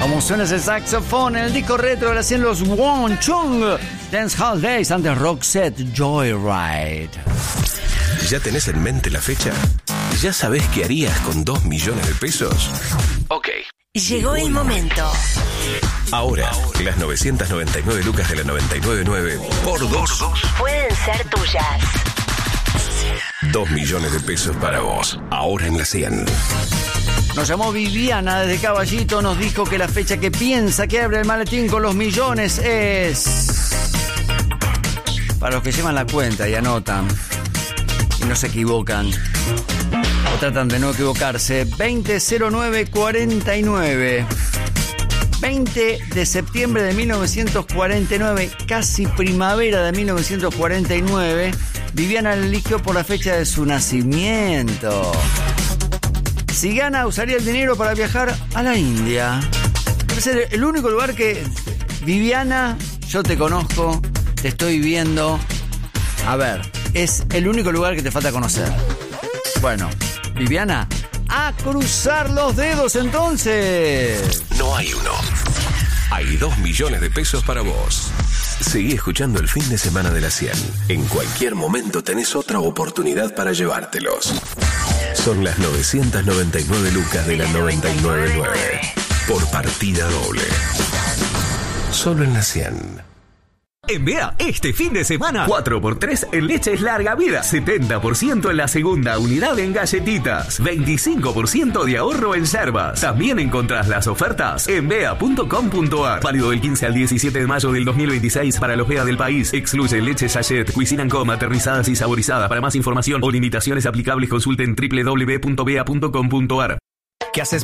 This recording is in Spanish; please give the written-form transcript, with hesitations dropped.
Como suena ese saxofón en el disco retro de hacían los Won Chung, Dance Hall Days and the Rock Set Joyride. ¿Ya tenés en mente la fecha? ¿Ya sabés qué harías con 2 millones de pesos? Ok. Llegó el momento. Ahora, las 999 lucas de la 999 por 2 pueden ser tuyas. 2 millones de pesos para vos, ahora en la 100. Nos llamó Viviana desde Caballito, nos dijo que la fecha que piensa que abre el maletín con los millones es... Para los que llevan la cuenta y anotan y no se equivocan o tratan de no equivocarse, 200949. 20 de septiembre de 1949, casi primavera de 1949, Viviana la eligió por la fecha de su nacimiento. Si gana, usaría el dinero para viajar a la India. Debe ser el único lugar que... Viviana, yo te conozco, te estoy viendo. A ver, es el único lugar que te falta conocer. Bueno, Viviana, a cruzar los dedos entonces. No hay uno. Hay 2 millones de pesos para vos. Seguí escuchando el fin de semana de la 100. En cualquier momento tenés otra oportunidad para llevártelos. Son las 999 lucas de la 999. Por partida doble. Solo en la 100. En Bea, este fin de semana, 4x3 en leches larga vida, 70% en la segunda unidad en galletitas, 25% de ahorro en yerbas. También encontrás las ofertas en bea.com.ar. Válido del 15 al 17 de mayo del 2026 para los Bea del país. Excluye leche sachet, cuisine &com, aterrizadas y saborizadas. Para más información o limitaciones aplicables consulten www.bea.com.ar. ¿Qué haces?